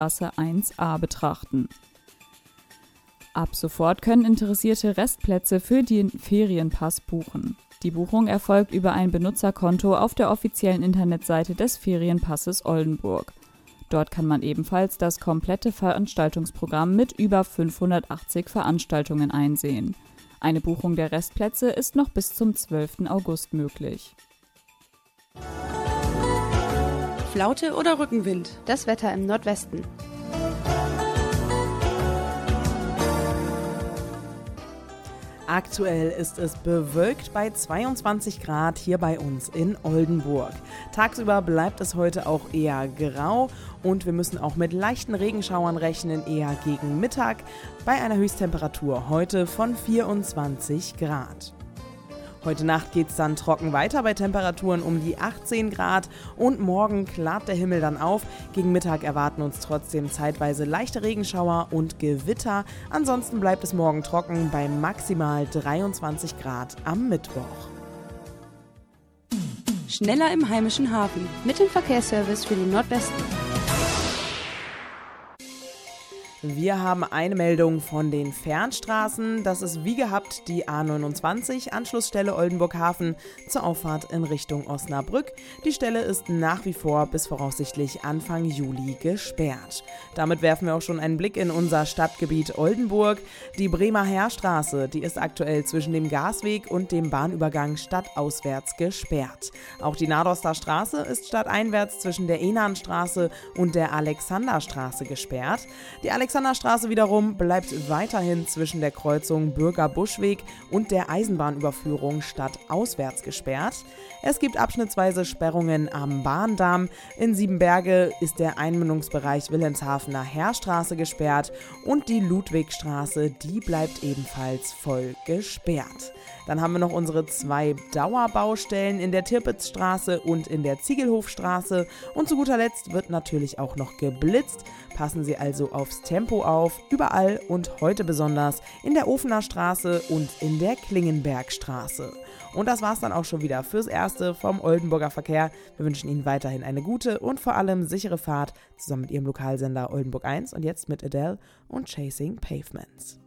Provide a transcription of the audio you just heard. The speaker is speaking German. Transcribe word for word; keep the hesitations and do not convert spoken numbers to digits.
Straße eins a betrachten. Ab sofort können Interessierte Restplätze für den Ferienpass buchen. Die Buchung erfolgt über ein Benutzerkonto auf der offiziellen Internetseite des Ferienpasses Oldenburg. Dort kann man ebenfalls das komplette Veranstaltungsprogramm mit über fünfhundertachtzig Veranstaltungen einsehen. Eine Buchung der Restplätze ist noch bis zum zwölften August möglich. Flaute oder Rückenwind? Das Wetter im Nordwesten. Aktuell ist es bewölkt bei zweiundzwanzig Grad hier bei uns in Oldenburg. Tagsüber bleibt es heute auch eher grau und wir müssen auch mit leichten Regenschauern rechnen, eher gegen Mittag, bei einer Höchsttemperatur heute von vierundzwanzig Grad. Heute Nacht geht es dann trocken weiter bei Temperaturen um die achtzehn Grad und morgen klart der Himmel dann auf. Gegen Mittag erwarten uns trotzdem zeitweise leichte Regenschauer und Gewitter. Ansonsten bleibt es morgen trocken bei maximal dreiundzwanzig Grad am Mittwoch. Schneller im heimischen Hafen mit dem Verkehrsservice für den Nordwesten. Wir haben eine Meldung von den Fernstraßen. Das ist wie gehabt die A neunundzwanzig, Anschlussstelle Oldenburg Hafen zur Auffahrt in Richtung Osnabrück. Die Stelle ist nach wie vor bis voraussichtlich Anfang Juli gesperrt. Damit werfen wir auch schon einen Blick in unser Stadtgebiet Oldenburg. Die Bremer Heerstraße, die ist aktuell zwischen dem Gasweg und dem Bahnübergang stadtauswärts gesperrt. Auch die Nadoster Straße ist stadteinwärts zwischen der Enanstraße und der Alexanderstraße gesperrt. Die Alexanderstraße wiederum bleibt weiterhin zwischen der Kreuzung Bürger-Buschweg und der Eisenbahnüberführung stadtauswärts gesperrt. Es gibt abschnittsweise Sperrungen am Bahndamm. In Siebenberge ist der Einmündungsbereich Wilhelmshavener Heerstraße gesperrt und die Ludwigstraße, die bleibt ebenfalls voll gesperrt. Dann haben wir noch unsere zwei Dauerbaustellen in der Tirpitzstraße und in der Ziegelhofstraße. Und zu guter Letzt wird natürlich auch noch geblitzt. Passen Sie also aufs Tempo auf, überall und heute besonders in der Ofener Straße und in der Klingenbergstraße. Und das war's dann auch schon wieder fürs Erste vom Oldenburger Verkehr. Wir wünschen Ihnen weiterhin eine gute und vor allem sichere Fahrt zusammen mit Ihrem Lokalsender Oldenburg eins und jetzt mit Adele und Chasing Pavements.